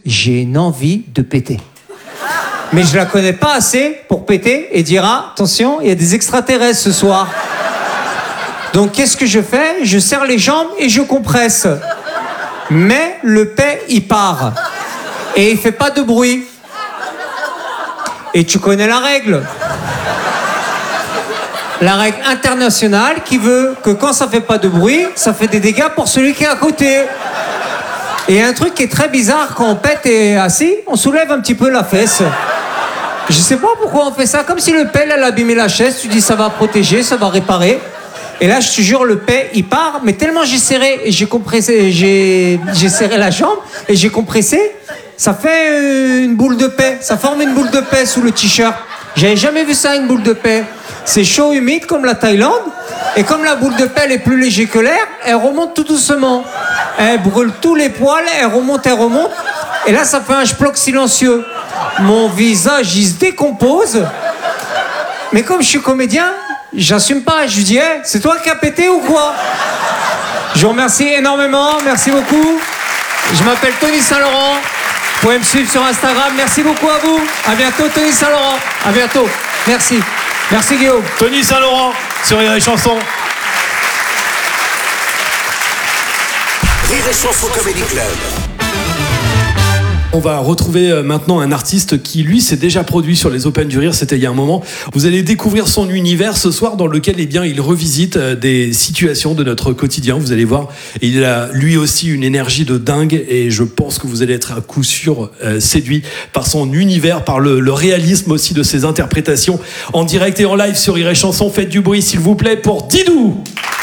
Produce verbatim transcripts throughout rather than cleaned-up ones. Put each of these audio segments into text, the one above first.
j'ai une envie de péter. Mais je la connais pas assez pour péter et dire ah, attention, il y a des extraterrestres ce soir. Donc qu'est-ce que je fais? Je serre les jambes et je compresse. Mais le pet, il part. Et il fait pas de bruit. Et tu connais la règle. La règle internationale qui veut que quand ça fait pas de bruit, ça fait des dégâts pour celui qui est à côté. Et un truc qui est très bizarre, quand on pète et assis, on soulève un petit peu la fesse. Je sais pas pourquoi on fait ça, comme si le pet elle abîmait la chaise, tu dis ça va protéger, ça va réparer. Et là, je te jure, le pet, il part, mais tellement j'ai serré et j'ai compressé, j'ai, j'ai serré la jambe et j'ai compressé, ça fait une boule de paix, ça forme une boule de paix sous le t-shirt. J'avais jamais vu ça, une boule de paix. C'est chaud, humide comme la Thaïlande, et comme la boule de paix elle est plus légère que l'air, elle remonte tout doucement. Elle brûle tous les poils, elle remonte, elle remonte, et là ça fait un schplock silencieux. Mon visage, il se décompose, mais comme je suis comédien, j'assume pas, je lui dis hey, c'est toi qui as pété ou quoi? Je vous remercie énormément, merci beaucoup. Je m'appelle Tony Saint-Laurent. Vous pouvez me suivre sur Instagram. Merci beaucoup à vous. À bientôt, Tony Saint-Laurent. À bientôt. Merci. Merci Guillaume. Tony Saint-Laurent sur Rire et Chanson. Rire et Chanson Comedy Club. On va retrouver maintenant un artiste qui, lui, s'est déjà produit sur les Open du Rire, c'était il y a un moment. Vous allez découvrir son univers ce soir dans lequel eh bien, il revisite des situations de notre quotidien. Vous allez voir, il a lui aussi une énergie de dingue et je pense que vous allez être à coup sûr euh, séduit par son univers, par le, le réalisme aussi de ses interprétations. En direct et en live sur Rire et Chanson, faites du bruit s'il vous plaît pour Didou.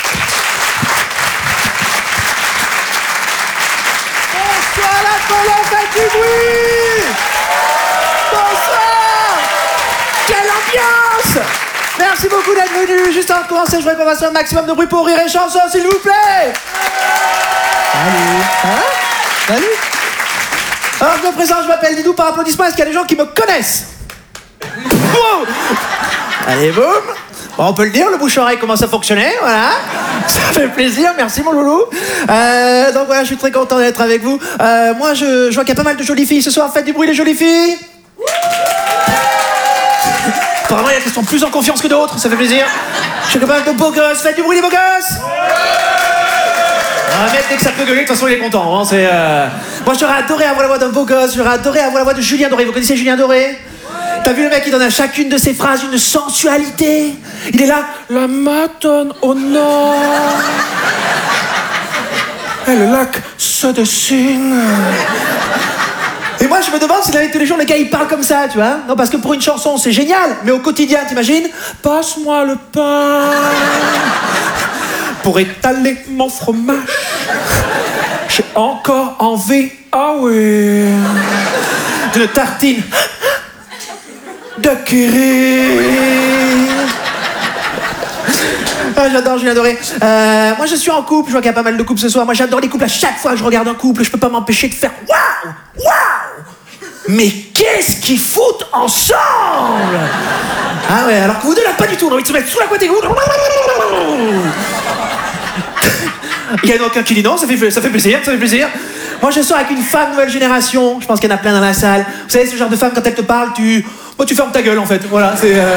Du bruit! Bonsoir! Quelle ambiance! Merci beaucoup d'être venus. Juste avant de commencer, je voudrais qu'on fasse un maximum de bruit pour Rire et Chanson, s'il vous plaît! Salut! Ça va? Salut! Alors, je me présente, je m'appelle Didou par applaudissement. Est-ce qu'il y a des gens qui me connaissent? Boum! Allez, boum! Bon, on peut le dire, le bouche-oreille commence à fonctionner, voilà. Ça fait plaisir, merci mon loulou. Euh, donc voilà, je suis très content d'être avec vous. Euh, moi, je, je vois qu'il y a pas mal de jolies filles ce soir. Faites du bruit, les jolies filles. Apparemment, il y en a qui sont plus en confiance que d'autres, ça fait plaisir. Je suis capable de beaux gosses. Faites du bruit, les beaux gosses. Un mec, dès que ça peut gueuler, de toute façon, il est content. Hein, c'est, euh... Moi, j'aurais adoré avoir la voix d'un beau gosse. J'aurais adoré avoir la voix de Julien Doré. Vous connaissez Julien Doré? T'as vu le mec, il donne à chacune de ses phrases une sensualité. Il est là, la matone au nord. Et le lac se dessine. Et moi, je me demande si dans tous les jours, le gars, il parle comme ça, tu vois. Non, parce que pour une chanson, c'est génial. Mais au quotidien, t'imagines? Passe-moi le pain pour étaler mon fromage. J'ai encore envie, ah oui, d'une tartine de curry. Ah, j'adore, je l'ai adoré. Euh, moi, je suis en couple. Je vois qu'il y a pas mal de couples ce soir. Moi, j'adore les couples. À chaque fois que je regarde un couple, je peux pas m'empêcher de faire waouh, waouh. Mais qu'est-ce qu'ils foutent ensemble? Ah ouais, alors que vous deux là, pas du tout. On a envie de se mettre sous la couette et vous. Il y en a aucun qui dit non. Ça fait, ça fait plaisir, ça fait plaisir. Moi, je sors avec une femme nouvelle génération. Je pense qu'il y en a plein dans la salle. Vous savez, ce genre de femme, quand elle te parle, tu... Moi, tu fermes ta gueule, en fait. Voilà, c'est... Euh...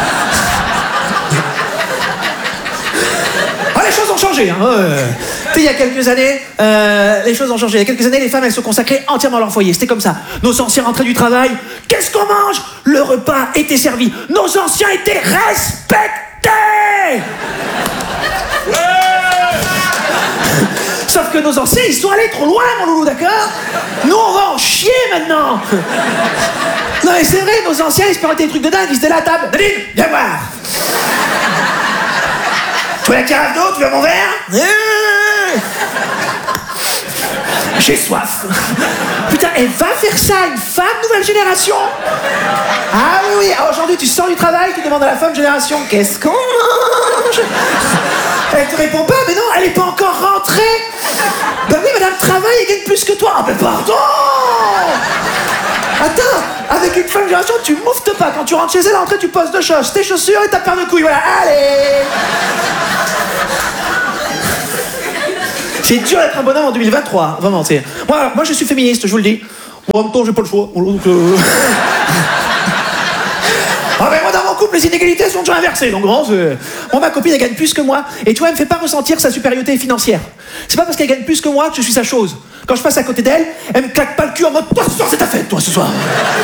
Ah, les choses ont changé, hein. Euh... Tu sais, il y a quelques années, euh, les choses ont changé. Il y a quelques années, les femmes, elles se consacraient entièrement à leur foyer. C'était comme ça. Nos anciens rentraient du travail. Qu'est-ce qu'on mange? Le repas était servi. Nos anciens étaient respectés. Sauf que nos anciens, ils sont allés trop loin, mon loulou, d'accord? Nous, on va en chier maintenant. Non, mais c'est vrai, nos anciens, ils se permettaient des trucs de dingue. Ils étaient là à table. Nadine, viens voir. Tu veux la carafe d'eau? Tu veux mon verre? J'ai soif. Putain, elle va faire ça, une femme nouvelle génération? Ah oui, oui. Ah, aujourd'hui, tu sors du travail, tu demandes à la femme génération, qu'est-ce qu'on mange? Elle te répond pas, mais non, elle est pas encore rentrée. Ben oui, madame travaille et gagne plus que toi. Ah ben pardon. Attends, avec une femme génération, tu mouftes pas. Quand tu rentres chez elle, à l'entrée, tu poses deux choses, tes chaussures et ta paire de couilles. Voilà, allez. C'est dur d'être un bonhomme en deux mille vingt-trois, vraiment. C'est... Moi, moi, je suis féministe, je vous le dis. Bon, en même temps, j'ai pas le choix. Donc, euh... ah ben moi, dans mon couple, les inégalités sont déjà inversées. Donc, vraiment, c'est... Moi, ma copine, elle gagne plus que moi. Et tu vois, elle me fait pas ressentir sa supériorité financière. C'est pas parce qu'elle gagne plus que moi que je suis sa chose. Quand je passe à côté d'elle, elle me claque pas le cul en mode « Toi, ce soir, c'est ta fête, toi, ce soir !»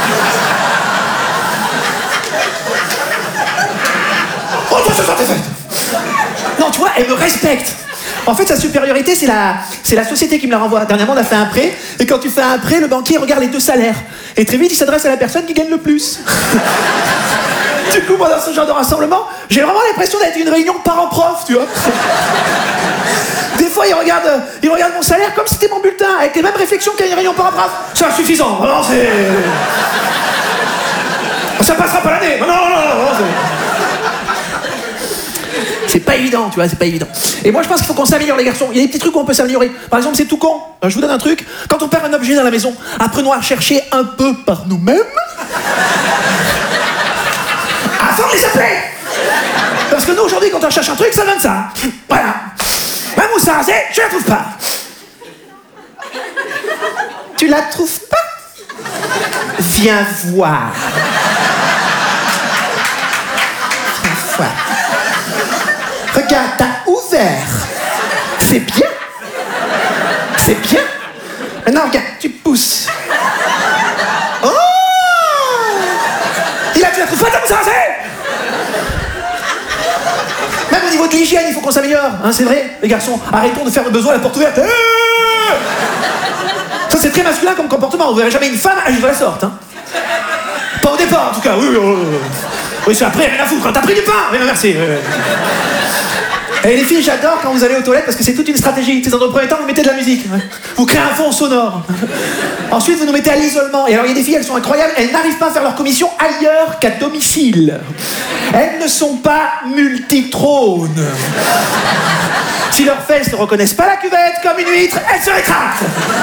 Oh, toi, ce soir, c'est ta fête. Non, tu vois, elle me respecte. En fait, sa supériorité, c'est la, c'est la société qui me la renvoie. Dernièrement, on a fait un prêt, et quand tu fais un prêt, le banquier regarde les deux salaires. Et très vite, il s'adresse à la personne qui gagne le plus. Du coup, moi, dans ce genre de rassemblement, j'ai vraiment l'impression d'être une réunion parents-prof, tu vois. Des fois, il regarde, il regarde mon salaire comme si c'était mon bulletin, avec les mêmes réflexions qu'à une réunion parents-prof. C'est insuffisant, vraiment, c'est... Ça passera pas l'année. Non, non, non, non, non, c'est... C'est pas évident, tu vois, c'est pas évident. Et moi, je pense qu'il faut qu'on s'améliore, les garçons. Il y a des petits trucs où on peut s'améliorer. Par exemple, c'est tout con. Je vous donne un truc. Quand on perd un objet dans la maison, apprenons à chercher un peu par nous-mêmes afin de les appeler. Parce que nous, aujourd'hui, quand on cherche un truc, ça donne ça. Voilà. Ma mousse à raser, je la trouve pas. Tu la trouves pas? Viens voir. Viens voir. Regarde, t'as ouvert. C'est bien. C'est bien. Maintenant, regarde, tu pousses. Oh! Il a tu la trouves pas, ta mousse à raser? Même au niveau de l'hygiène, il faut qu'on s'améliore. Hein, c'est vrai, les garçons. Arrêtons de faire le besoin à la porte ouverte. Ça, c'est très masculin comme comportement. Vous verrez jamais une femme agir de la sorte. Hein. Pas au départ, en tout cas. Oui, oui, oui. Oui, c'est après, rien à foutre. Quand t'as pris du pain, mais non, merci. Et les filles, j'adore quand vous allez aux toilettes parce que c'est toute une stratégie. Dans le premier temps, vous mettez de la musique. Vous créez un fond sonore. Ensuite, vous nous mettez à l'isolement. Et alors, il y a des filles, elles sont incroyables. Elles n'arrivent pas à faire leur commission ailleurs qu'à domicile. Elles ne sont pas multitrônes. Si leurs fesses ne reconnaissent pas la cuvette comme une huître, elles se rétractent.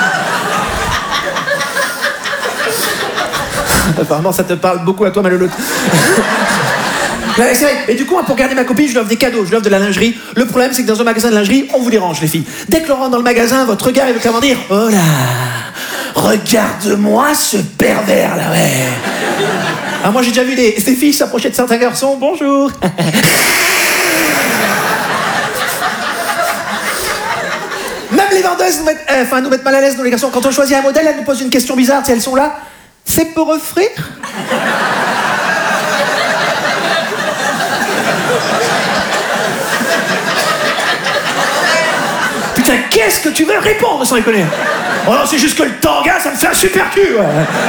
Apparemment, ça te parle beaucoup à toi, Maloloute. C'est vrai. Et du coup, pour garder ma copine, je lui offre des cadeaux, je lui offre de la lingerie. Le problème, c'est que dans un magasin de lingerie, on vous dérange, les filles. Dès que l'on rentre dans le magasin, votre regard, il veut clairement dire « Oh là, regarde-moi ce pervers, là, ouais !» Alors moi, j'ai déjà vu des, des filles s'approcher de certains garçons. « Bonjour !» Même les vendeuses nous mettent, euh, enfin, nous mettent mal à l'aise, nous, les garçons. Quand on choisit un modèle, elles nous posent une question bizarre, si elles sont là. « C'est pour offrir ?» Putain, qu'est-ce que tu veux répondre sans déconner? Oh non, c'est juste que le tanga, ça me fait un super cul, ouais.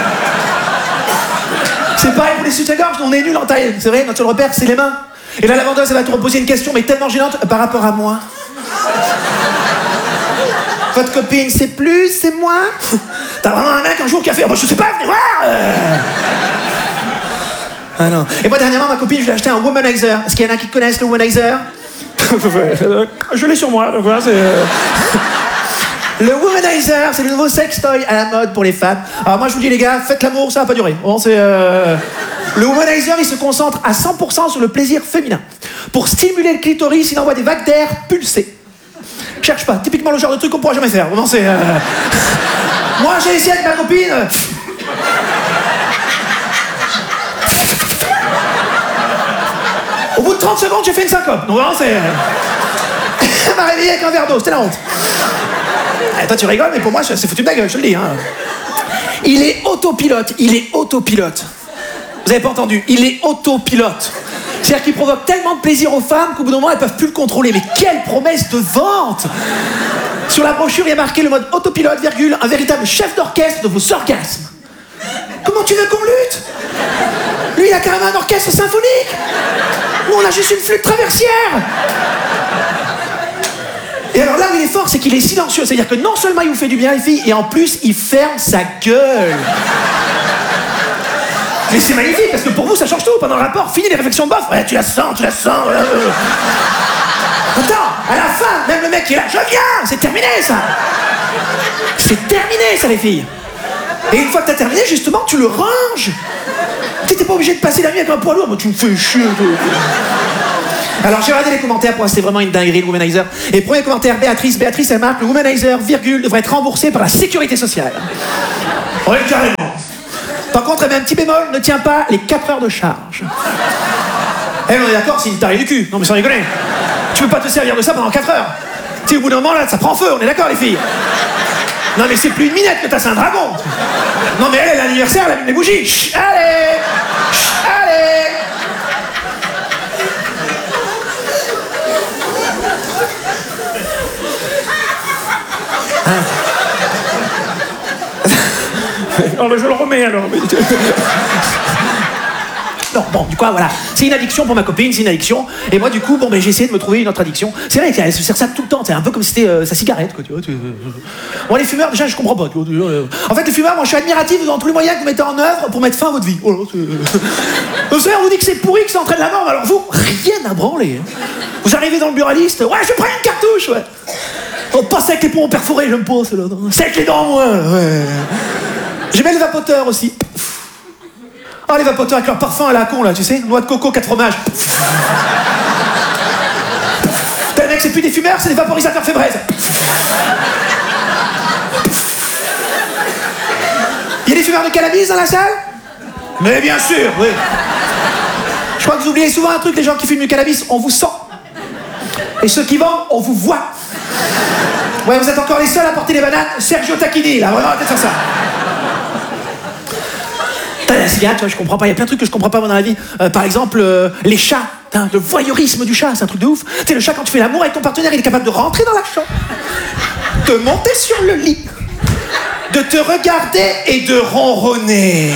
C'est pareil pour les soutiens-gorge, on est nuls en taille. C'est vrai, notre seul repère, c'est les mains. Et là, la vendeuse, elle va te reposer une question, mais tellement gênante par rapport à moi. Votre copine, c'est plus, c'est moins? T'as vraiment un mec un jour qui a fait, oh, bah, je sais pas, venez voir euh... Ah non. Et moi, dernièrement, ma copine, je lui ai acheté un womanizer. Est-ce qu'il y en a qui connaissent le womanizer? Je l'ai sur moi, donc voilà, c'est... Le womanizer, c'est le nouveau sextoy à la mode pour les femmes. Alors moi, je vous dis, les gars, faites l'amour, ça va pas durer. Bon, c'est... Euh... Le womanizer, il se concentre à cent pour cent sur le plaisir féminin. Pour stimuler le clitoris, il envoie des vagues d'air pulsées. Cherche pas, typiquement le genre de truc qu'on pourra jamais faire. Vraiment, c'est... Euh... Moi, j'ai essayé avec ma copine... Au bout de trente secondes, j'ai fait une syncope. Donc vraiment, c'est... Elle m'a réveillé avec un verre d'eau, c'était la honte. Et toi, tu rigoles, mais pour moi, c'est foutu de ma gueule, je te le dis. Hein. Il est autopilote, il est autopilote. Vous avez pas entendu? Il est autopilote. C'est-à-dire qu'il provoque tellement de plaisir aux femmes qu'au bout d'un moment, elles peuvent plus le contrôler. Mais quelle promesse de vente! Sur la brochure, il y a marqué le mode autopilote, virgule, un véritable chef d'orchestre de vos orgasmes. Comment tu veux qu'on lutte? Lui, il a carrément un orchestre symphonique. Nous, on a juste une flûte traversière. Et alors là où il est fort, c'est qu'il est silencieux. C'est-à-dire que non seulement il vous fait du bien, les filles, et en plus, il ferme sa gueule. Mais c'est magnifique, parce que pour vous, ça change tout. Pendant le rapport, fini les réflexions de bof. Ouais, tu la sens, tu la sens. Euh... Attends, à la fin, même le mec qui est là, je viens. C'est terminé, ça. C'est terminé, ça, les filles. Et une fois que t'as terminé, justement, tu le ranges. T'étais pas obligé de passer la nuit avec un poids lourd, mais tu me fais chier. Alors j'ai regardé les commentaires pour voir, c'était vraiment une dinguerie, le womanizer. Et premier commentaire, Béatrice, Béatrice, elle marque, le womanizer, virgule, devrait être remboursé par la sécurité sociale. Oui, carrément. Par contre, elle met un petit bémol, ne tient pas les quatre heures de charge. Elle, on est d'accord, c'est une tarée du cul. Non mais sans rigoler. Tu peux pas te servir de ça pendant quatre heures. Tu sais, au bout d'un moment, là, ça prend feu, on est d'accord, les filles. Non mais c'est plus une minette que t'as, c'est un dragon. Non mais elle, elle, l'anniversaire, elle allume les bougies. Chut, allez Chut, allez hein. Non mais je le remets alors. Non, bon, du coup, voilà. C'est une addiction pour ma copine, c'est une addiction. Et moi, du coup, bon, ben, j'ai essayé de me trouver une autre addiction. C'est vrai qu'elle se sert ça tout le temps. C'est un peu comme si c'était euh, sa cigarette, quoi, tu vois. Tu... Bon, les fumeurs, déjà, je comprends pas, tu vois. En fait, les fumeurs, moi, je suis admiratif dans tous les moyens que vous mettez en œuvre pour mettre fin à votre vie. Oh, vous savez, on vous dit que c'est pourri, que ça entraîne la mort, mais alors vous, rien à branler. Hein. Vous arrivez dans le buraliste, ouais, je prends une cartouche, ouais. Oh, pas avec les poumons perforés, j'aime pas, ceux-là. C'est avec les dents, moi, ouais. J'aimais le vapoteur aussi. Oh, les vapoteurs avec leur parfum à la con, là, tu sais, noix de coco, quatre fromages. T'as les mecs, c'est plus des fumeurs, c'est des vaporisateurs fébraises. Il y a des fumeurs de cannabis dans la salle? Mais bien sûr, oui. Je crois que vous oubliez souvent un truc, les gens qui fument du cannabis, on vous sent. Et ceux qui vendent, on vous voit. Ouais, vous êtes encore les seuls à porter les bananes Sergio Tacchini, là, vraiment, arrêtez de faire ça. La cigarette, tu vois, je comprends pas. Il y a plein de trucs que je comprends pas moi, dans la vie. Euh, par exemple, euh, les chats. Hein, le voyeurisme du chat, c'est un truc de ouf. Tu sais, le chat, quand tu fais l'amour avec ton partenaire, il est capable de rentrer dans la chambre, de monter sur le lit, de te regarder et de ronronner.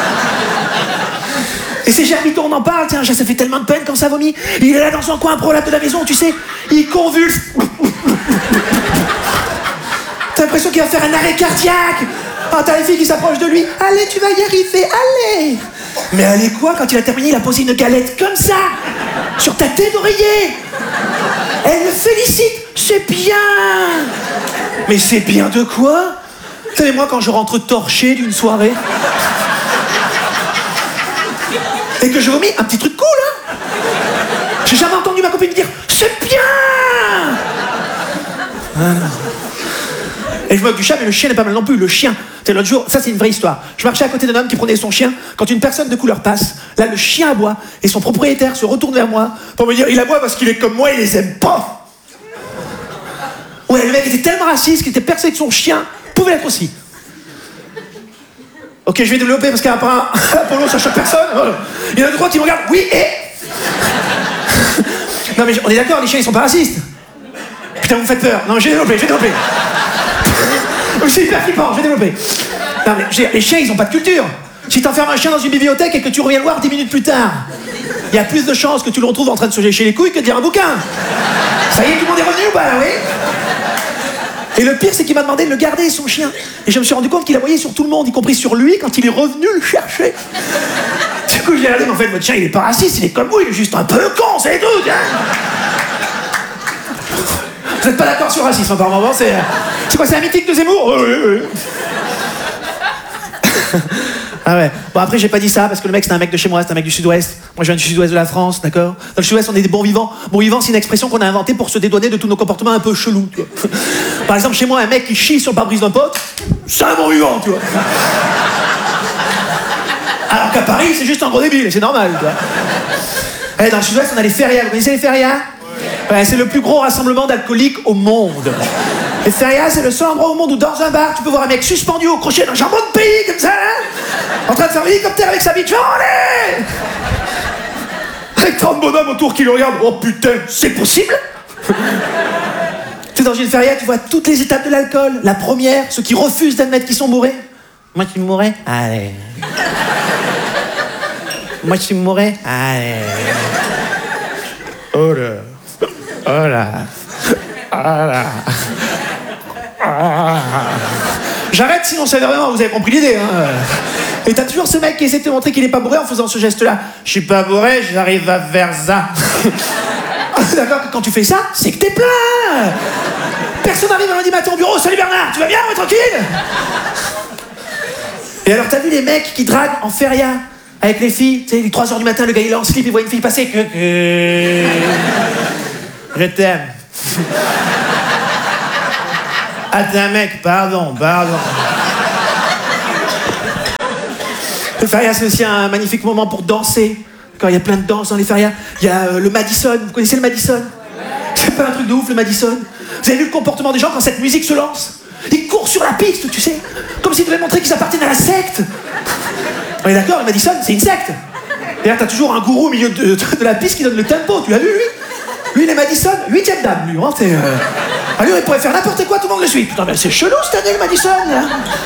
Et c'est Germito, on en parle. Tiens, ça fait tellement de peine quand ça vomit. Il est là dans un coin improbable de la maison, tu sais. Il convulse. T'as l'impression qu'il va faire un arrêt cardiaque. Ah, t'as les filles qui s'approchent de lui. Allez, tu vas y arriver, allez. Mais allez quoi, quand il a terminé, il a posé une galette comme ça, sur ta tête d'oreiller. Elle le félicite, c'est bien. Mais c'est bien de quoi? Vous savez, moi, quand je rentre torché d'une soirée, et que je vomis, un petit truc cool, hein. J'ai jamais entendu ma copine me dire, c'est bien. Ah, et je me moque du chat, mais le chien n'est pas mal non plus. Le chien, c'est l'autre jour, ça c'est une vraie histoire. Je marchais à côté d'un homme qui prenait son chien. Quand une personne de couleur passe, là le chien aboie et son propriétaire se retourne vers moi pour me dire il aboie parce qu'il est comme moi, il les aime pas. Ouais, le mec était tellement raciste qu'il était persuadé que son chien pouvait l'être aussi. Ok, je vais développer parce qu'apparemment, Apollo ça choque personne. Il y en a deux trois qui me regardent. Oui et. Non mais on est d'accord, les chiens ils sont pas racistes. Putain, vous me faites peur. Non, mais je vais développer, je vais développer. C'est hyper flippant, je vais développer. Non, mais les chiens, ils ont pas de culture. Si t'enfermes un chien dans une bibliothèque et que tu reviens le voir dix minutes plus tard, il y a plus de chances que tu le retrouves en train de se lécher les couilles que de lire un bouquin. Ça y est, tout le monde est revenu ou pas, là, oui? Et le pire, c'est qu'il m'a demandé de le garder, son chien. Et je me suis rendu compte qu'il aboyait sur tout le monde, y compris sur lui, quand il est revenu le chercher. Du coup, je lui ai regardé, mais en fait, votre chien, il est pas raciste, il est comme vous, il est juste un peu con, c'est tout, hein. Vous êtes pas d'accord sur le racisme, apparemment, bon, c'est... C'est quoi, c'est un mythique de Zemmour? Oui, oui, oui. Ah ouais. Bon, après, j'ai pas dit ça, parce que le mec, c'est un mec de chez moi, c'est un mec du sud-ouest. Moi, je viens du sud-ouest de la France, d'accord? Dans le sud-ouest, on est des bons vivants. Bon vivant, c'est une expression qu'on a inventée pour se dédouaner de tous nos comportements un peu chelous, tu vois. Par exemple, chez moi, un mec qui chie sur le pare-brise d'un pote, c'est un bon vivant, tu vois. Alors qu'à Paris, c'est juste un gros débile, et c'est normal, tu vois. Eh, dans le sud-ouest, on a les férias. Vous connaissez les férias? Ouais, c'est le plus gros rassemblement d'alcooliques au monde. Les férias, c'est le seul endroit au monde où dans un bar, tu peux voir un mec suspendu au crochet d'un jambon de pays, comme ça, hein, en train de faire un hélicoptère avec sa bite. Allez, avec trente bonhommes autour qui le regardent. Oh putain, c'est possible? Tu sais, dans une feria, tu vois toutes les étapes de l'alcool. La première, ceux qui refusent d'admettre qu'ils sont bourrés. Moi, tu me mourrais? Allez. Moi, tu me mourrais? Allez. Oh là. Oh là. Ah là. Ah. J'arrête, sinon c'est vraiment, vous avez compris l'idée. Hein. Et t'as toujours ce mec qui essaie de te montrer qu'il est pas bourré en faisant ce geste-là. Je suis pas bourré, j'arrive à faire ça. D'accord, que quand tu fais ça, c'est que t'es plein. Personne n'arrive un lundi matin au bureau. Salut Bernard, tu vas bien? Ouais, tranquille. Et alors t'as vu les mecs qui draguent en feria avec les filles, tu sais, les trois heures du matin, le gars il est en slip, il voit une fille passer. Que... Je t'aime. Ah, t'es un mec, pardon, pardon. Les férias, c'est aussi un magnifique moment pour danser. Quand il y a plein de danses dans les férias. Il y a euh, le Madison. Vous connaissez le Madison? C'est pas un truc de ouf, le Madison. Vous avez vu le comportement des gens quand cette musique se lance? Ils courent sur la piste, tu sais. Comme s'ils devaient montrer qu'ils appartiennent à la secte. On est d'accord, le Madison, c'est une secte. Et là, t'as toujours un gourou au milieu de, de, de la piste qui donne le tempo. Tu l'as vu, lui? Lui, il est Madison, huitième dame, lui. Hein, c'est, euh... ah, lui, il pourrait faire n'importe quoi, tout le monde le suit. Putain, mais c'est chelou cette année, le Madison, là.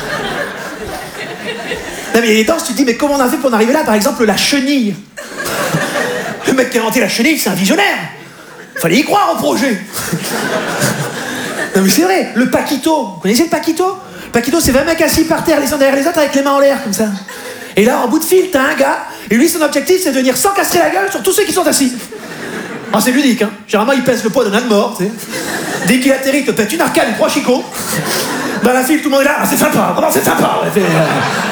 Non, mais il y a des danses, tu te dis, mais comment on a fait pour en arriver là? Par exemple, la chenille. Le mec qui a inventé la chenille, c'est un visionnaire. Fallait y croire au projet. Non, mais c'est vrai, le paquito. Vous connaissez le paquito? Le paquito, c'est vingt mecs assis par terre, les uns derrière les autres, avec les mains en l'air, comme ça. Et là, en bout de fil, t'as un gars, et lui, son objectif, c'est de venir sans casser la gueule sur tous ceux qui sont assis. Ah, c'est ludique, hein. Généralement, il pèse le poids d'un âne mort, tu sais. Dès qu'il atterrit, il te pète une arcade et trois chicots. Dans la file, tout le monde est là. Ah, c'est sympa, vraiment, c'est sympa. Ouais, c'est, euh...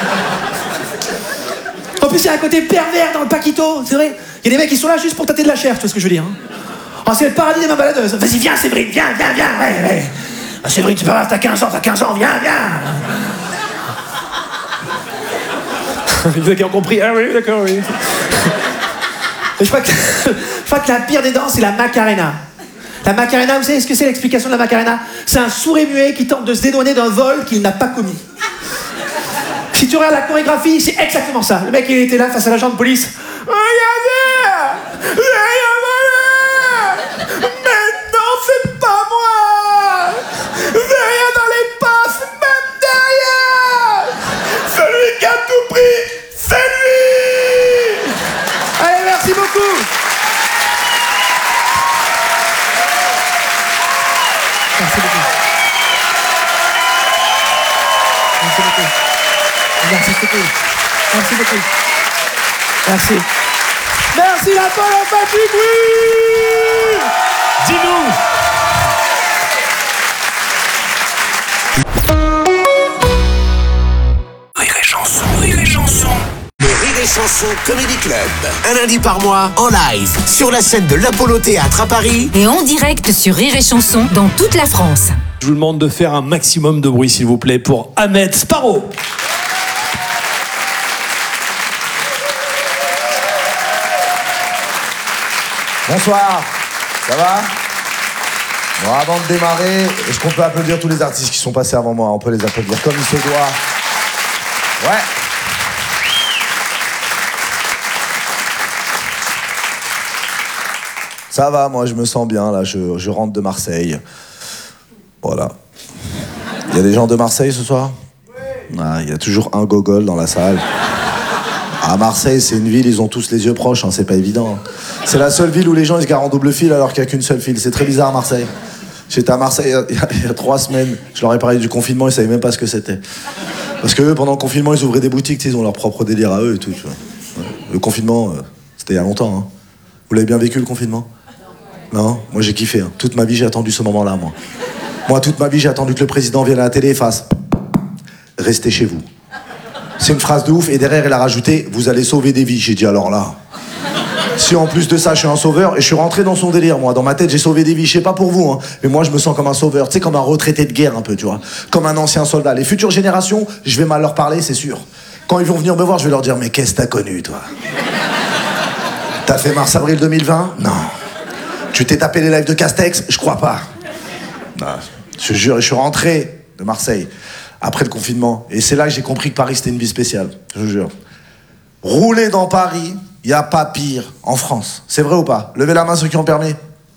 En plus, il y a un côté pervers dans le paquito, c'est vrai. Il y a des mecs qui sont là juste pour tâter de la chair, tu vois ce que je veux dire, hein. Oh, c'est le paradis des mains baladeuses. Vas-y, viens, Séverine, viens, viens, viens. Ouais, ouais. Ah, Séverine, c'est pas grave, t'as quinze ans, t'as quinze ans, viens, viens. Il y en a qui ont compris. Ah oui, d'accord, oui. Je crois, que, je crois que la pire des danses, c'est la Macarena. La Macarena, vous savez ce que c'est l'explication de la Macarena? C'est un sourd et muet qui tente de se dédouaner d'un vol qu'il n'a pas commis. Si tu regardes la chorégraphie, c'est exactement ça. Le mec, il était là face à l'agent de police. Regardez! Regardez! Mais non, c'est pas moi! Derrière dans les passes, même derrière! Celui qui a tout pris, c'est lui! Allez, merci beaucoup! Merci beaucoup. Merci beaucoup. Merci beaucoup. Merci beaucoup. Merci. Merci la Paul en Patrick, oui! Dis-nous! Rire et chanson, rire et chanson. Le Rire et Chanson Comedy Club. Un lundi par mois, en live, sur la scène de l'Apollo Théâtre à Paris. Et en direct sur Rire et Chanson dans toute la France. Je vous demande de faire un maximum de bruit, s'il vous plaît, pour Ahmed Sparrow. Bonsoir, ça va? Bon, avant de démarrer, est-ce qu'on peut applaudir tous les artistes qui sont passés avant moi? On peut les applaudir comme il se doit. Ouais. Ça va, moi je me sens bien, là, je, je rentre de Marseille. Voilà. Il y a des gens de Marseille ce soir? Oui. Ah, il y a toujours un gogol dans la salle. À Marseille, c'est une ville, ils ont tous les yeux proches, hein, c'est pas évident. C'est la seule ville où les gens ils se garent en double fil alors qu'il n'y a qu'une seule file. C'est très bizarre à Marseille. J'étais à Marseille il y, a, il y a trois semaines, je leur ai parlé du confinement, ils savaient même pas ce que c'était. Parce que eux, pendant le confinement, ils ouvraient des boutiques, ils ont leur propre délire à eux et tout. Tu vois. Le confinement, euh, c'était il y a longtemps. Hein. Vous l'avez bien vécu le confinement? Non? Moi j'ai kiffé. Hein. Toute ma vie j'ai attendu ce moment-là, moi. Moi, toute ma vie j'ai attendu que le président vienne à la télé et fasse « Restez chez vous ». C'est une phrase de ouf, et derrière, elle a rajouté « Vous allez sauver des vies ». J'ai dit « Alors là, si en plus de ça, je suis un sauveur », et je suis rentré dans son délire, moi. Dans ma tête, j'ai sauvé des vies. Je sais pas pour vous, hein, mais moi, je me sens comme un sauveur. Tu sais, comme un retraité de guerre, un peu, tu vois. Comme un ancien soldat. Les futures générations, je vais mal leur parler, c'est sûr. Quand ils vont venir me voir, je vais leur dire « Mais qu'est-ce que t'as connu, toi? T'as fait mars-avril deux mille vingt? Non. Tu t'es tapé les lives de Castex? Je crois pas. Non. Je te jure, je suis rentré de Marseille après le confinement. Et c'est là que j'ai compris que Paris, c'était une vie spéciale. Je vous jure. Rouler dans Paris, il n'y a pas pire en France. C'est vrai ou pas? Levez la main ceux qui ont permis.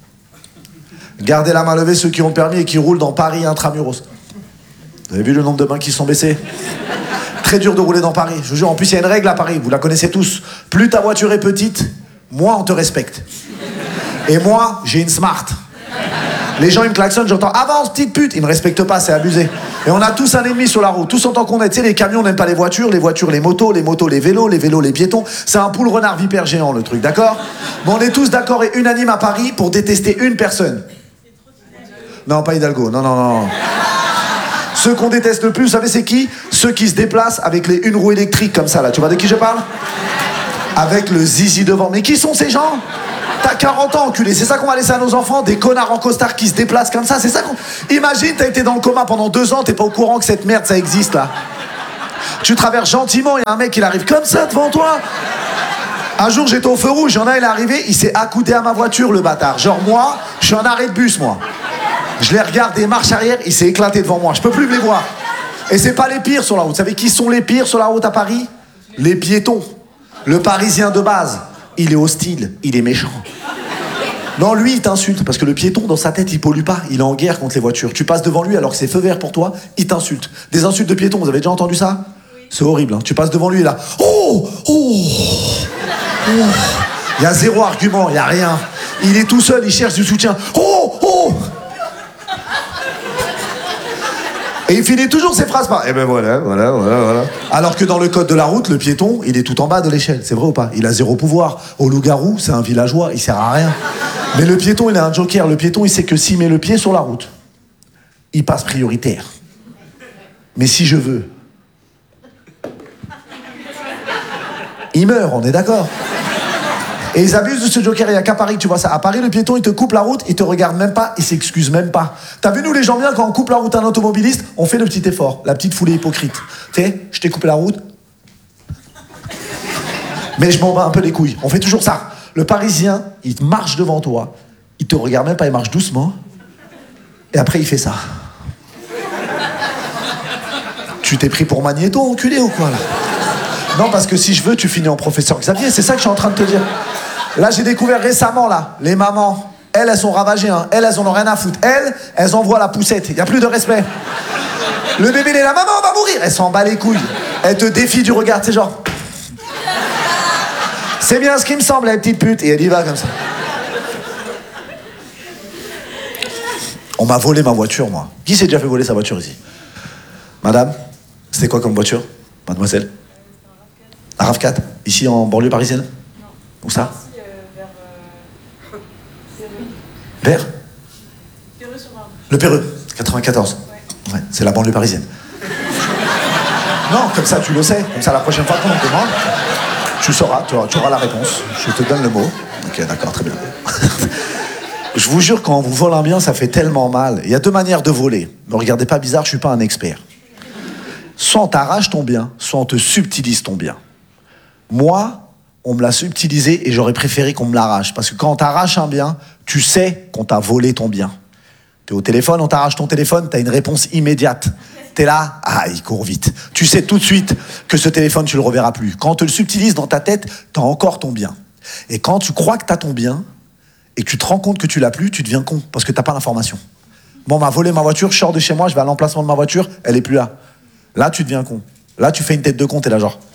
Gardez la main levée ceux qui ont permis et qui roulent dans Paris intramuros. Vous avez vu le nombre de mains qui sont baissées? Très dur de rouler dans Paris. Je vous jure, en plus, il y a une règle à Paris. Vous la connaissez tous. Plus ta voiture est petite, moins on te respecte. Et moi, j'ai une Smart. Les gens, ils me klaxonnent, j'entends « Avance, petite pute !» Ils me respectent pas, c'est abusé. Et on a tous un ennemi sur la route, tous en tant qu'on est. Tu sais, les camions n'aiment pas les voitures, les voitures, les motos, les motos, les vélos, les vélos, les piétons. C'est un poule renard vipère géant, le truc, d'accord? Bon, on est tous d'accord et unanimes à Paris pour détester une personne. Non, pas Hidalgo, non, non, non. Ceux qu'on déteste le plus, vous savez, c'est qui? Ceux qui se déplacent avec les une roue électrique comme ça, là. Tu vois de qui je parle? Avec le zizi devant. Mais qui sont ces gens? T'as quarante ans, enculé, c'est ça qu'on va laisser à nos enfants? Des connards en costard qui se déplacent comme ça, c'est ça qu'on... Imagine, t'as été dans le coma pendant deux ans, t'es pas au courant que cette merde, ça existe, là. Tu traverses gentiment, il y a un mec, il arrive comme ça devant toi. Un jour, j'étais au feu rouge, il y en a, il est arrivé, il s'est accoudé à ma voiture, le bâtard. Genre, moi, je suis en arrêt de bus, moi. Je l'ai regardé, marche arrière, il s'est éclaté devant moi. Je peux plus me les voir. Et c'est pas les pires sur la route. Vous savez qui sont les pires sur la route à Paris? Les piétons. Le Parisien de base. Il est hostile, il est méchant. Non, lui, il t'insulte, parce que le piéton, dans sa tête, il pollue pas. Il est en guerre contre les voitures. Tu passes devant lui alors que c'est feu vert pour toi, il t'insulte. Des insultes de piétons, vous avez déjà entendu ça? C'est horrible, hein. Tu passes devant lui, et là... Oh, oh, oh. Il y a zéro argument, il y a rien. Il est tout seul, il cherche du soutien. Oh, oh. Et il finit toujours ses phrases par... Eh ben voilà, voilà, voilà, voilà. Alors que dans le code de la route, le piéton, il est tout en bas de l'échelle. C'est vrai ou pas? Il a zéro pouvoir. Au loup-garou, c'est un villageois, il sert à rien. Mais le piéton, il a un joker. Le piéton, il sait que s'il met le pied sur la route, il passe prioritaire. Mais si je veux... il meurt, on est d'accord? Et ils abusent de ce joker, il n'y a qu'à Paris que tu vois ça. À Paris, le piéton, il te coupe la route, il te regarde même pas, il s'excuse même pas. T'as vu, nous, les gens bien, quand on coupe la route à un automobiliste, on fait le petit effort, la petite foulée hypocrite. Tu sais, je t'ai coupé la route, mais je m'en bats un peu les couilles. On fait toujours ça. Le Parisien, il marche devant toi, il te regarde même pas, il marche doucement, et après, il fait ça. Tu t'es pris pour Magnéto, enculé, ou quoi, là? Non, parce que si je veux, tu finis en professeur Xavier, c'est ça que je suis en train de te dire. Là, j'ai découvert récemment, là, les mamans, elles, elles sont ravagées, hein. Elles, elles en ont rien à foutre. Elles, elles envoient la poussette, il n'y a plus de respect. Le bébé, il est là, maman, on va mourir. Elle s'en bat les couilles. Elle te défie du regard, c'est genre... c'est bien ce qui me semble, la petite pute. Et elle y va comme ça. On m'a volé ma voiture, moi. Qui s'est déjà fait voler sa voiture ici? Madame, c'était quoi comme voiture, mademoiselle? Un RAV quatre, ici en banlieue parisienne? Non. Où ça? Ici, euh, vers... Euh... Vers Perreux-sur-Marne. Le Perreux, quatre-vingt-quatorze. Ouais, ouais, c'est la banlieue parisienne. Non, comme ça tu le sais. Comme ça la prochaine fois qu'on te demande, tu sauras, tu auras, tu auras la réponse. Je te donne le mot. Ok, d'accord, très bien. Je vous jure, quand on vous vole un bien, ça fait tellement mal. Il y a deux manières de voler. Ne regardez pas bizarre, je suis pas un expert. Soit on t'arrache ton bien, soit on te subtilise ton bien. Moi, on me l'a subtilisé et j'aurais préféré qu'on me l'arrache. Parce que quand on t'arrache un bien, tu sais qu'on t'a volé ton bien. T'es au téléphone, on t'arrache ton téléphone, t'as une réponse immédiate. T'es là, ah, il court vite. Tu sais tout de suite que ce téléphone, tu le reverras plus. Quand on te le subtilise dans ta tête, t'as encore ton bien. Et quand tu crois que t'as ton bien et que tu te rends compte que tu l'as plus, tu deviens con parce que t'as pas l'information. Bon, on m'a volé ma voiture, je sors de chez moi, je vais à l'emplacement de ma voiture, elle est plus là. Là, tu deviens con. Là, tu fais une tête de con, t'es là genre...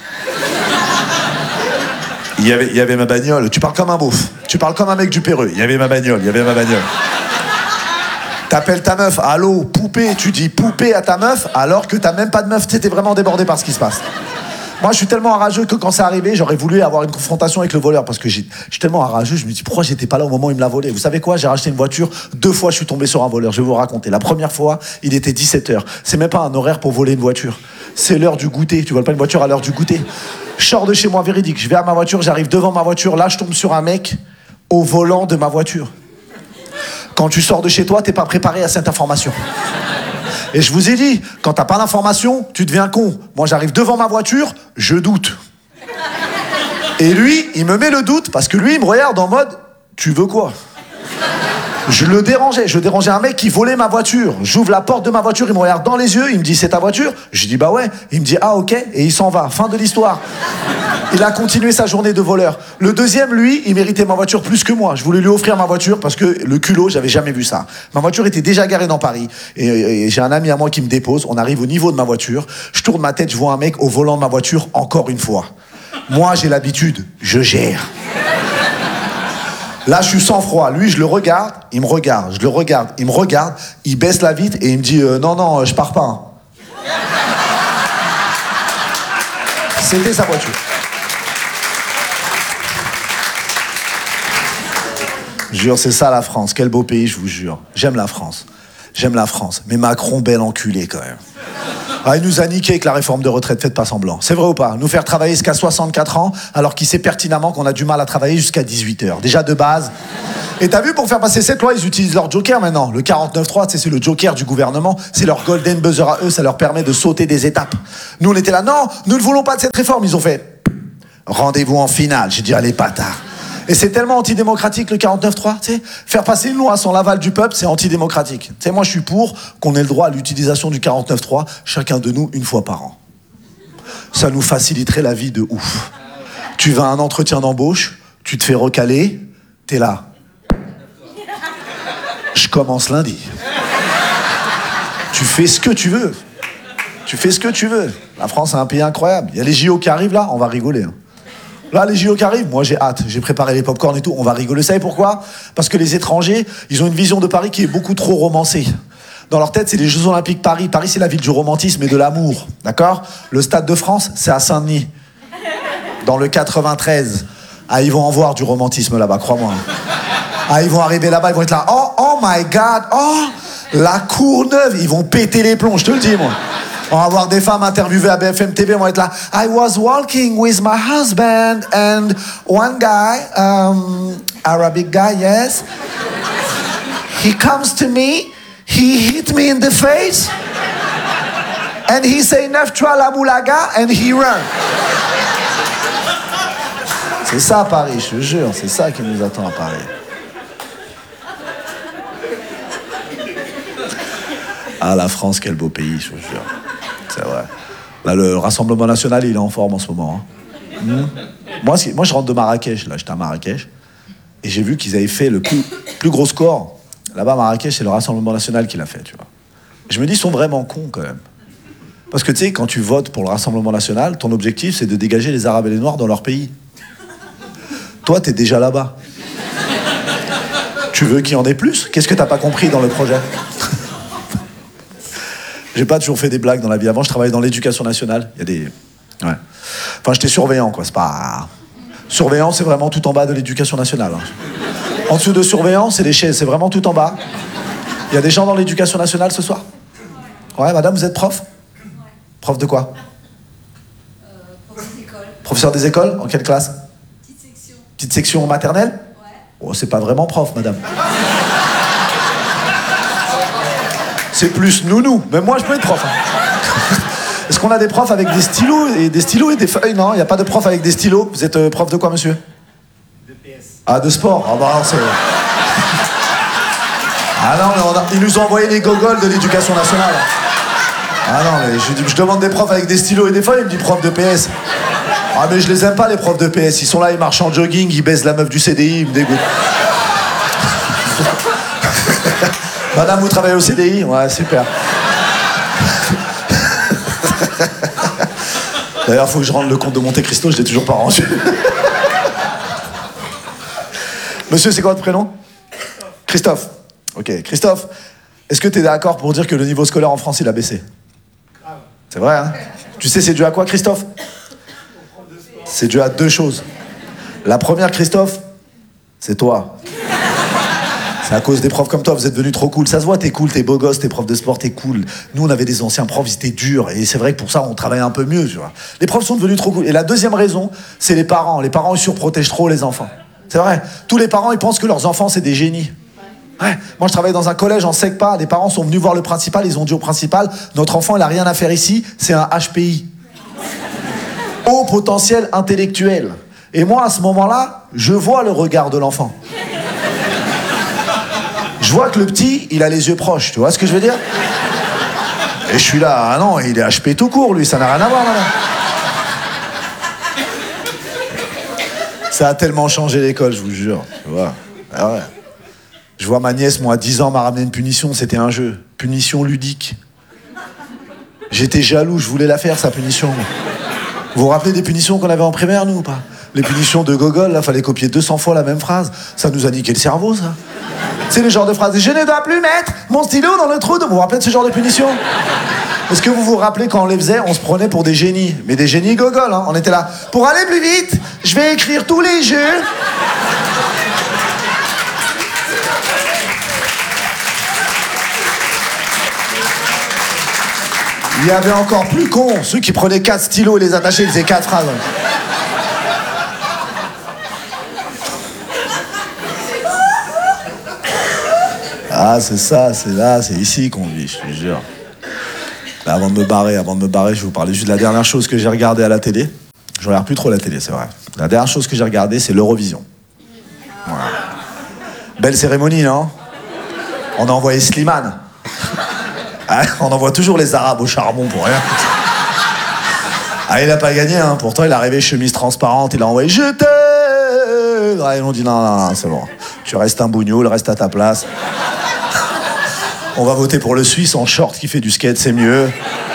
Il y, avait, il y avait ma bagnole. Tu parles comme un beauf. Tu parles comme un mec du Perreux. Il y avait ma bagnole, il y avait ma bagnole. T'appelles ta meuf, allô, poupée. Tu dis poupée à ta meuf alors que t'as même pas de meuf. Tu sais, t'es vraiment débordé par ce qui se passe. Moi, je suis tellement enrageux que quand c'est arrivé, j'aurais voulu avoir une confrontation avec le voleur parce que j'ai, je suis tellement enrageux, je me dis pourquoi j'étais pas là au moment où il me l'a volé. Vous savez quoi? J'ai racheté une voiture, deux fois je suis tombé sur un voleur, je vais vous raconter. La première fois, il était dix-sept heures. C'est même pas un horaire pour voler une voiture. C'est l'heure du goûter. Tu voles pas une voiture à l'heure du goûter. Je sors de chez moi, véridique. Je vais à ma voiture, j'arrive devant ma voiture. Là, je tombe sur un mec au volant de ma voiture. Quand tu sors de chez toi, t'es pas préparé à cette information. Et je vous ai dit, quand t'as pas d'information, tu deviens con. Moi, j'arrive devant ma voiture, je doute. Et lui, il me met le doute parce que lui, il me regarde en mode, tu veux quoi? Je le dérangeais, je dérangeais un mec qui volait ma voiture. J'ouvre la porte de ma voiture, il me regarde dans les yeux, il me dit c'est ta voiture? Je dis bah ouais. Il me dit ah ok, et il s'en va. Fin de l'histoire. Il a continué sa journée de voleur. Le deuxième, lui, il méritait ma voiture plus que moi. Je voulais lui offrir ma voiture parce que le culot, j'avais jamais vu ça. Ma voiture était déjà garée dans Paris. Et, et, et j'ai un ami à moi qui me dépose. On arrive au niveau de ma voiture. Je tourne ma tête, je vois un mec au volant de ma voiture encore une fois. Moi, j'ai l'habitude, je gère. Là, je suis sans froid. Lui, je le regarde, il me regarde, je le regarde, il me regarde, il baisse la vitre et il me dit euh, non, non, je pars pas. Hein. C'était sa voiture. Je jure, c'est ça la France. Quel beau pays, je vous jure. J'aime la France. J'aime la France. Mais Macron, bel enculé quand même. Ah, il nous a niqué avec la réforme de retraite, faites pas semblant. C'est vrai ou pas? Nous faire travailler jusqu'à soixante-quatre ans, alors qu'il sait pertinemment qu'on a du mal à travailler jusqu'à dix-huit heures. Déjà de base. Et t'as vu, pour faire passer cette loi, ils utilisent leur joker maintenant. Le quarante-neuf trois, c'est le joker du gouvernement. C'est leur golden buzzer à eux, ça leur permet de sauter des étapes. Nous, on était là, non, nous ne voulons pas de cette réforme. Ils ont fait, rendez-vous en finale. J'ai dit, allez, bâtard. Et c'est tellement antidémocratique le quarante-neuf trois, tu sais. Faire passer une loi sans l'aval du peuple, c'est antidémocratique. Tu sais, moi je suis pour qu'on ait le droit à l'utilisation du quarante-neuf trois, chacun de nous, une fois par an. Ça nous faciliterait la vie de ouf. Tu vas à un entretien d'embauche, tu te fais recaler, t'es là. Je commence lundi. Tu fais ce que tu veux. Tu fais ce que tu veux. La France est un pays incroyable. Il y a les J O qui arrivent là, on va rigoler. Hein. Là, les J O qui arrivent, moi j'ai hâte, j'ai préparé les pop-corn et tout, on va rigoler. Vous savez pourquoi? Parce que les étrangers, ils ont une vision de Paris qui est beaucoup trop romancée. Dans leur tête, c'est les Jeux Olympiques Paris. Paris, c'est la ville du romantisme et de l'amour, d'accord? Le Stade de France, c'est à Saint-Denis, dans le quatre-vingt-treize. Ah, ils vont en voir du romantisme là-bas, crois-moi. Ah, ils vont arriver là-bas, ils vont être là, oh, oh my God, oh, la Courneuve, ils vont péter les plombs, je te le dis, moi. On va avoir des femmes interviewées à B F M T V, on va être là. I was walking with my husband and one guy, um, Arabic guy, yes. He comes to me, he hit me in the face, and he say neuf trois la moulaga, and he run. C'est ça Paris, je te jure, c'est ça qui nous attend à Paris. Ah, la France, quel beau pays, je vous jure. C'est vrai. Là, le Rassemblement National, il est en forme en ce moment. Hein. Mmh. Moi, moi, je rentre de Marrakech, là, j'étais à Marrakech, et j'ai vu qu'ils avaient fait le plus, plus gros score. Là-bas, à Marrakech, c'est le Rassemblement National qui l'a fait, tu vois. Et je me dis, ils sont vraiment cons, quand même. Parce que, tu sais, quand tu votes pour le Rassemblement National, ton objectif, c'est de dégager les Arabes et les Noirs dans leur pays. Toi, t'es déjà là-bas. Tu veux qu'il y en ait plus? Qu'est-ce que t'as pas compris dans le projet? J'ai pas toujours fait des blagues dans la vie. Avant, je travaillais dans l'éducation nationale. Il y a des... Ouais. Enfin, j'étais surveillant, quoi. C'est pas... Surveillant, c'est vraiment tout en bas de l'éducation nationale. Hein. En dessous de surveillant, c'est les chaises. C'est vraiment tout en bas. Il y a des gens dans l'éducation nationale ce soir? Ouais, madame, vous êtes prof? Prof de quoi? euh, Prof des écoles. Professeur des écoles? En quelle classe? Petite section. Petite section maternelle? Ouais. Oh, c'est pas vraiment prof, madame. C'est plus nounou. Même moi, je peux être prof. Hein. Est-ce qu'on a des profs avec des stylos et des stylos et des feuilles? Non, il n'y a pas de prof avec des stylos. Vous êtes euh, prof de quoi, monsieur? De P S. Ah, de sport? Ah, bah, c'est... Ah non, mais on a... ils nous ont envoyé les gogoles de l'éducation nationale. Ah non, mais je, je demande des profs avec des stylos et des feuilles, il me dit prof de P S. Ah, mais je les aime pas, les profs de P S. Ils sont là, ils marchent en jogging, ils baisent la meuf du C D I, ils me dégoûtent. Madame, vous travaillez au C D I? Ouais, super. D'ailleurs, il faut que je rende le compte de Monte Cristo, je l'ai toujours pas rendu. Monsieur, c'est quoi votre prénom? Christophe. Ok, Christophe, est-ce que tu es d'accord pour dire que le niveau scolaire en France, il a baissé? C'est vrai, hein? Tu sais, c'est dû à quoi, Christophe? C'est dû à deux choses. La première, Christophe, c'est toi. C'est à cause des profs comme toi, vous êtes devenus trop cool. Ça se voit, t'es cool, t'es beau gosse, t'es prof de sport, t'es cool. Nous, on avait des anciens profs, ils étaient durs. Et c'est vrai que pour ça, on travaillait un peu mieux, tu vois. Les profs sont devenus trop cool. Et la deuxième raison, c'est les parents. Les parents, ils surprotègent trop les enfants. C'est vrai. Tous les parents, ils pensent que leurs enfants, c'est des génies. Ouais. Moi, je travaillais dans un collège en SECPA. Les parents sont venus voir le principal. Ils ont dit au principal, notre enfant, il a rien à faire ici. C'est un H P I. Haut potentiel intellectuel. Et moi, à ce moment-là, je vois le regard de l'enfant. Je vois que le petit, il a les yeux proches, tu vois ce que je veux dire? Et je suis là, ah non, il est H P tout court, lui, ça n'a rien à voir, madame. Ça a tellement changé l'école, je vous jure. Tu vois. Ah ouais. Je vois ma nièce, moi, à dix ans, m'a ramené une punition, c'était un jeu. Punition ludique. J'étais jaloux, je voulais la faire, sa punition. Vous vous rappelez des punitions qu'on avait en primaire, nous, ou pas? Les punitions de gogol, là, fallait copier deux cents fois la même phrase. Ça nous a niqué le cerveau, ça. C'est le genre de phrase. Je ne dois plus mettre mon stylo dans le trou. Vous vous rappelez de ce genre de punition? Est-ce que vous vous rappelez quand on les faisait, on se prenait pour des génies? Mais des génies gogol, hein. On était là. Pour aller plus vite, je vais écrire tous les jeux. Il y avait encore plus con, ceux qui prenaient quatre stylos et les attachaient, ils faisaient quatre phrases. Ah, c'est ça, c'est là, c'est ici qu'on vit, je te jure. Mais avant de me barrer, avant de me barrer, je vais vous parler juste de la dernière chose que j'ai regardée à la télé. Je regarde plus trop la télé, c'est vrai. La dernière chose que j'ai regardée, c'est l'Eurovision. Voilà. Belle cérémonie, non? On a envoyé Slimane. Ah, on envoie toujours les Arabes au charbon pour rien. Ah, il a pas gagné, hein. Pourtant, il est arrivé chemise transparente, il a envoyé « Je t'aime !» Ah, ils ont dit « Non, non, non, c'est bon. Tu restes un bougnoul, reste à ta place. » On va voter pour le Suisse en short qui fait du skate, c'est mieux.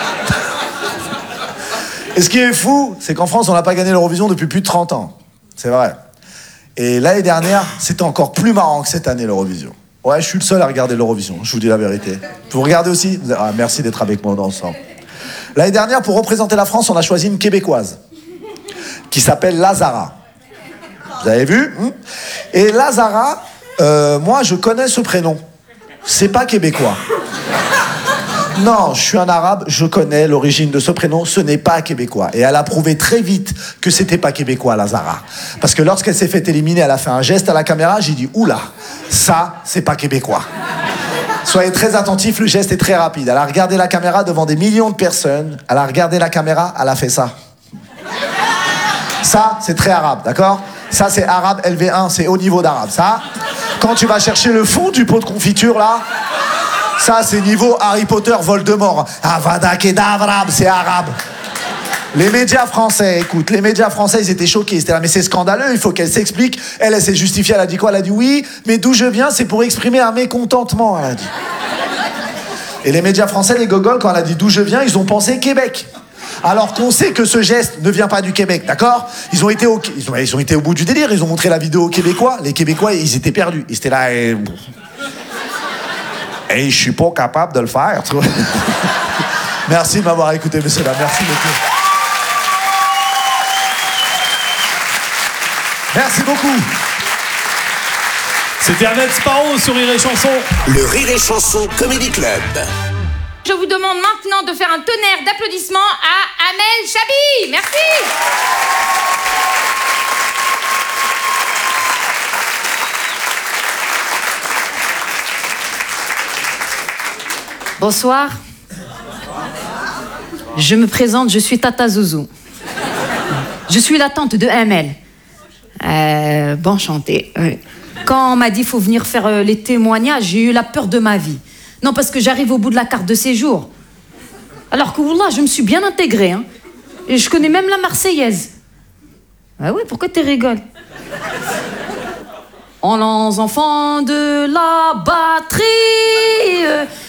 Et ce qui est fou, c'est qu'en France, on n'a pas gagné l'Eurovision depuis plus de trente ans. C'est vrai. Et l'année dernière, c'était encore plus marrant que cette année, l'Eurovision. Ouais, je suis le seul à regarder l'Eurovision, je vous dis la vérité. Vous regardez aussi? Ah, merci d'être avec moi dans le sang. L'année dernière, pour représenter la France, on a choisi une Québécoise qui s'appelle Lazara. Vous avez vu? Et Lazara, euh, moi, je connais ce prénom. C'est pas québécois. Non, je suis un arabe, je connais l'origine de ce prénom, ce n'est pas québécois. Et elle a prouvé très vite que c'était pas québécois, Lazara. Parce que lorsqu'elle s'est fait éliminer, elle a fait un geste à la caméra, j'ai dit, oula, ça, c'est pas québécois. Soyez très attentifs, le geste est très rapide. Elle a regardé la caméra devant des millions de personnes, elle a regardé la caméra, elle a fait ça. Ça, c'est très arabe, d'accord? Ça, c'est arabe L V un, c'est haut niveau d'arabe. Ça, quand tu vas chercher le fond du pot de confiture, là, ça, c'est niveau Harry Potter, Voldemort. Avada Kedavra, c'est arabe. Les médias français, écoute, les médias français, ils étaient choqués. C'était là, mais c'est scandaleux, il faut qu'elle s'explique. Elle, elle s'est justifiée, elle a dit quoi? Elle a dit oui, mais d'où je viens, c'est pour exprimer un mécontentement, elle a dit. Et les médias français, les gogoles, quand elle a dit d'où je viens, ils ont pensé Québec. Alors qu'on sait que ce geste ne vient pas du Québec, d'accord? Ils ont été au, ils ont, ils ont été au bout du délire, ils ont montré la vidéo aux Québécois. Les Québécois, ils étaient perdus. Ils étaient là et... Et je suis pas capable de le faire, tu vois. Merci de m'avoir écouté, monsieur là. Merci beaucoup. Merci beaucoup. C'était Ahmed Sparrow sur Rire et Chanson. Le Rire et Chanson Comedy Club. Je vous demande maintenant de faire un tonnerre d'applaudissements à Amel Chabi. Merci. Bonsoir. Je me présente, je suis Tata Zouzou. Je suis la tante de Amel. Euh, bon, chanté. Oui. Quand on m'a dit qu'il faut venir faire euh, les témoignages, j'ai eu la peur de ma vie. Non, parce que j'arrive au bout de la carte de séjour. Alors que, wallah, je me suis bien intégrée. Hein. Et je connais même la Marseillaise. Ah oui, pourquoi tu rigoles? En lance enfants de la batterie,